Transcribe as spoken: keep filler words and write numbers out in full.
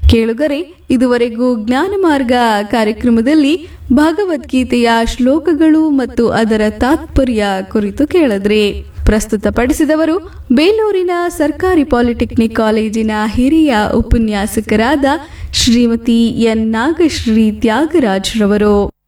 ಕೇಳುಗರೆ, ಇದುವರೆಗೂ ಜ್ಞಾನ ಮಾರ್ಗ ಕಾರ್ಯಕ್ರಮದಲ್ಲಿ ಭಗವದ್ಗೀತೆಯ ಶ್ಲೋಕಗಳು ಮತ್ತು ಅದರ ತಾತ್ಪರ್ಯ ಕುರಿತು ಕೇಳಿದ್ರಿ. ಪ್ರಸ್ತುತಪಡಿಸಿದವರು ಬೇಲೂರಿನ ಸರ್ಕಾರಿ ಪಾಲಿಟೆಕ್ನಿಕ್ ಕಾಲೇಜಿನ ಹಿರಿಯ ಉಪನ್ಯಾಸಕರಾದ ಶ್ರೀಮತಿ ಎನ್ ನಾಗಶ್ರೀ ತ್ಯಾಗರಾಜ್ರವರು.